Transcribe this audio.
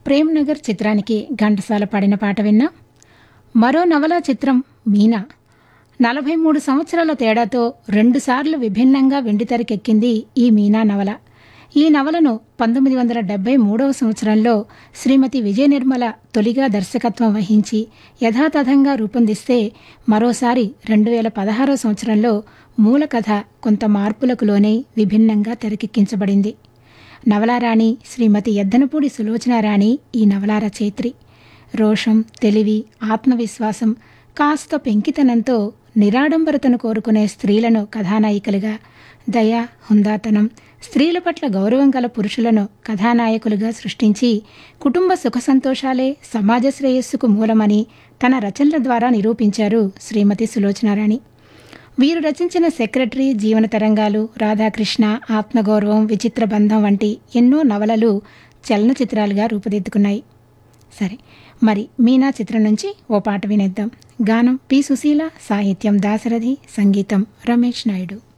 ప్రేమ్నగర్ చిత్రానికి ఘంటసాల పాడిన పాట విన్నా. మరో నవలా చిత్రం మీనా. 43 సంవత్సరాల తేడాతో రెండుసార్లు విభిన్నంగా వెండితెరకెక్కింది ఈ మీనా నవల. ఈ నవలను 1973 సంవత్సరంలో శ్రీమతి విజయ నిర్మల తొలిగా దర్శకత్వం వహించి యథాతథంగా రూపొందిస్తే, మరోసారి 2016 సంవత్సరంలో మూల కథ కొంత మార్పులకు లోనై విభిన్నంగా తెరకెక్కించబడింది. నవలారాణి శ్రీమతి ఎద్దనపూడి సులోచనారాణి ఈ నవల రచయిత్రి. రోషం, తెలివి, ఆత్మవిశ్వాసం, కాస్త పెంకితనంతో నిరాడంబరతను కోరుకునే స్త్రీలను కథానాయికలుగా, దయ, హుందాతనం, స్త్రీల పట్ల గౌరవం గల పురుషులను కథానాయకులుగా సృష్టించి కుటుంబ సుఖ సంతోషాలే సమాజ శ్రేయస్సుకు మూలమని తన రచనల ద్వారా నిరూపించారు శ్రీమతి సులోచనారాణి. వీరు రచించిన సెక్రటరీ, జీవన తరంగాలు, రాధాకృష్ణ, ఆత్మగౌరవం, విచిత్ర బంధం వంటి ఎన్నో నవలలు చలనచిత్రాలుగా రూపుదిద్దుకున్నాయి. సరే, మరి మీనా చిత్రం నుంచి ఓ పాట వినేద్దాం. గానం పి. సుశీల, సాహిత్యం దాశరథి, సంగీతం రమేష్ నాయుడు.